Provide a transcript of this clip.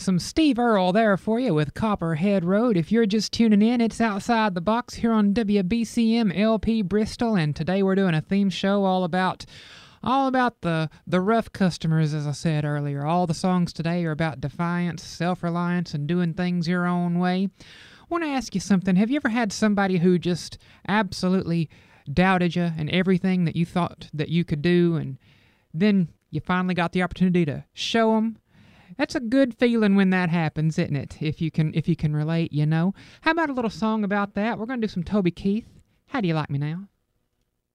Some Steve Earle there for you with Copperhead Road. If you're just tuning in, it's Outside the Box here on WBCM LP Bristol, and today we're doing a theme show all about the rough customers, as I said earlier. All the songs today are about defiance, self-reliance, and doing things your own way. I want to ask you something. Have you ever had somebody who just absolutely doubted you and everything that you thought that you could do, and then you finally got the opportunity to show them? That's a good feeling when that happens, isn't it? If you can relate, you know. How about a little song about that? We're going to do some Toby Keith. How do you like me now?